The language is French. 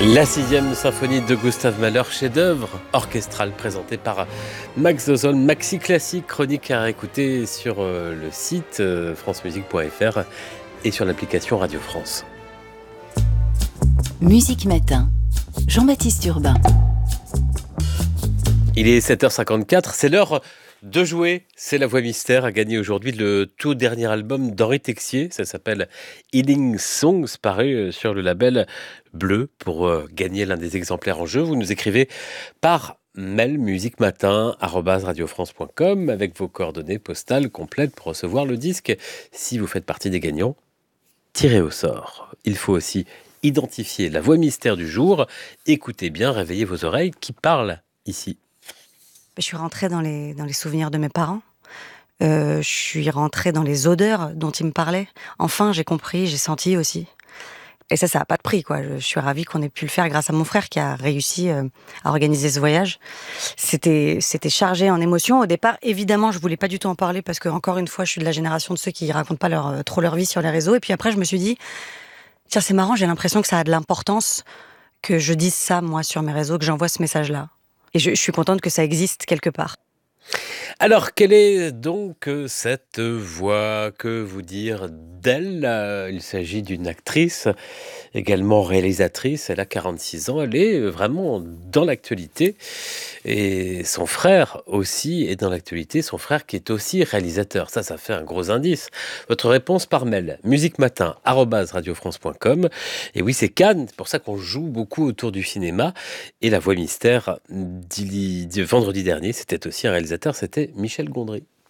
La 6e symphonie de Gustave Mahler, chef-d'œuvre orchestral présenté par Max Zozol, Maxi Classique, chronique à écouter sur le site francemusique.fr et sur l'application Radio France. Musique Matin, Jean-Baptiste Urbain. Il est 7h54, c'est l'heure de jouer. C'est La Voix Mystère a gagné aujourd'hui le tout dernier album d'Henri Texier. Ça s'appelle Healing Songs, paru sur le label Bleu. Pour gagner l'un des exemplaires en jeu, vous nous écrivez par mail musiquematin@radiofrance.com avec vos coordonnées postales complètes pour recevoir le disque. Si vous faites partie des gagnants, tirez au sort. Il faut aussi identifier la voix mystère du jour. Écoutez bien, réveillez vos oreilles qui parlent ici. Je suis rentrée dans les souvenirs de mes parents. Je suis rentrée dans les odeurs dont ils me parlaient. Enfin, j'ai compris, j'ai senti aussi. Et ça n'a pas de prix, quoi. Je suis ravie qu'on ait pu le faire grâce à mon frère qui a réussi à organiser ce voyage. C'était chargé en émotions. Au départ, évidemment, je voulais pas du tout en parler parce que, encore une fois, je suis de la génération de ceux qui racontent pas trop leur vie sur les réseaux. Et puis après, je me suis dit, tiens, c'est marrant, j'ai l'impression que ça a de l'importance que je dise ça, moi, sur mes réseaux, que j'envoie ce message-là. Et je suis contente que ça existe quelque part. Alors, quelle est donc cette voix? Que vous dire d'elle? Il s'agit d'une actrice, également réalisatrice. Elle a 46 ans. Elle est vraiment dans l'actualité. Et son frère aussi est dans l'actualité. Son frère qui est aussi réalisateur. Ça fait un gros indice. Votre réponse par mail, musiquematin@radiofrance.com. Et oui, c'est Cannes. C'est pour ça qu'on joue beaucoup autour du cinéma. Et La Voix Mystère, vendredi dernier, c'était aussi un réalisateur. C'était Michel Gondry.